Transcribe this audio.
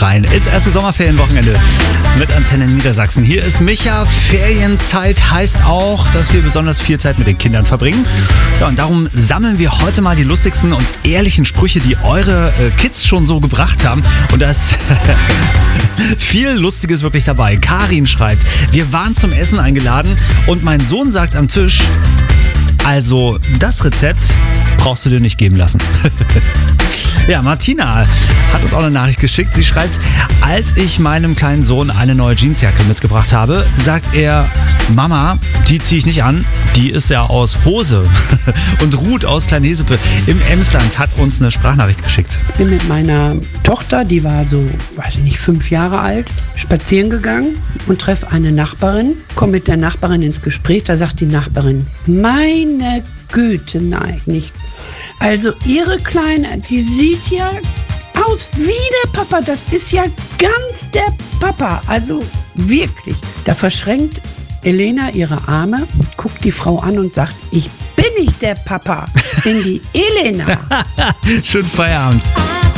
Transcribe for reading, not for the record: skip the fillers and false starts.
rein ins erste Sommerferienwochenende mit Antenne Niedersachsen. Hier ist Micha. Ferienzeit heißt auch, dass wir besonders viel Zeit mit den Kindern verbringen. Ja, und darum sammeln wir heute mal die lustigsten und ehrlichen Sprüche, die eure Kids schon so gebracht haben. Und da ist viel Lustiges wirklich dabei. Karin schreibt, wir waren zum Essen eingeladen und mein Sohn sagt am Tisch, also das Rezept brauchst du dir nicht geben lassen. Ja, Martina hat uns auch eine Nachricht geschickt. Sie schreibt, als ich meinem kleinen Sohn eine neue Jeansjacke mitgebracht habe, sagt er, Mama, die ziehe ich nicht an, die ist ja aus Hose. Und Ruth aus Kleinhesepe im Emsland hat uns eine Sprachnachricht geschickt. Ich bin mit meiner Tochter, die war so, 5 Jahre alt, spazieren gegangen und treffe eine Nachbarin, komme mit der Nachbarin ins Gespräch, da sagt die Nachbarin, meine Güte, nein, nicht. Also ihre Kleine, die sieht ja aus wie der Papa. Das ist ja ganz der Papa. Also wirklich. Da verschränkt Elena ihre Arme, guckt die Frau an und sagt, ich bin nicht der Papa, ich bin die Elena. Schönen Feierabend.